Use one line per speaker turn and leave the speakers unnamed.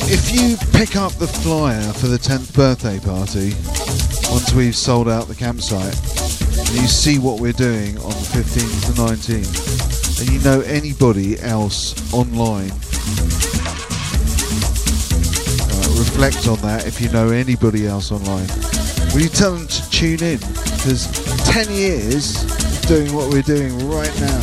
If you pick up the flyer for the 10th birthday party, once we've sold out the campsite, and you see what we're doing on the 15th to 19th, and you know anybody else online, reflect on that. If you know anybody else online, will you tell them to tune in? Because 10 years of doing what we're doing right now,